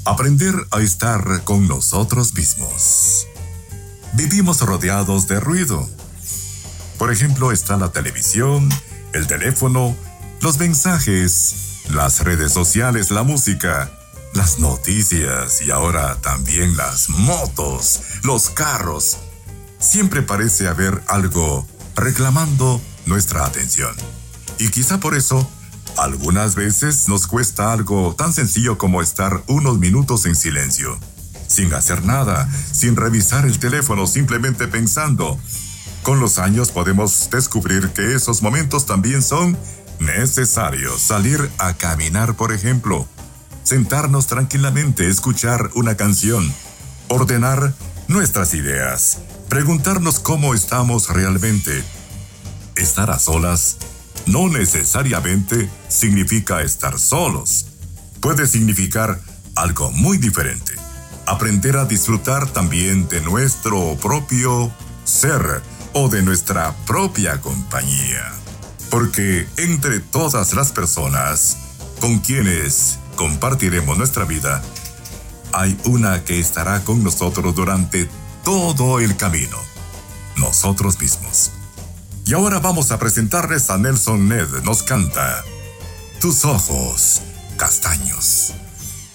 Aprender a estar con nosotros mismos. Vivimos rodeados de ruido. Por ejemplo, está la televisión, el teléfono, los mensajes, las redes sociales, la música, las noticias y ahora también las motos, los carros. Siempre parece haber algo reclamando nuestra atención. Y quizá por eso, algunas veces nos cuesta algo tan sencillo como estar unos minutos en silencio, sin hacer nada, sin revisar el teléfono, simplemente pensando. Con los años podemos descubrir que esos momentos también son necesarios. Salir a caminar, por ejemplo, sentarnos tranquilamente, escuchar una canción, ordenar nuestras ideas, preguntarnos cómo estamos realmente. Estar a solas no necesariamente significa estar solos. Puede significar algo muy diferente. Aprender a disfrutar también de nuestro propio ser o de nuestra propia compañía. Porque entre todas las personas con quienes compartiremos nuestra vida, hay una que estará con nosotros durante todo el camino: nosotros mismos. Y ahora vamos a presentarles a Nelson Ned. Nos canta Tus ojos castaños.